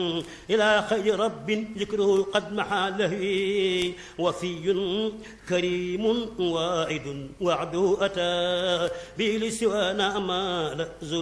إلى خير رب ذكره قد محى له وفي كريم واعد وعده أتى به لسوانا مال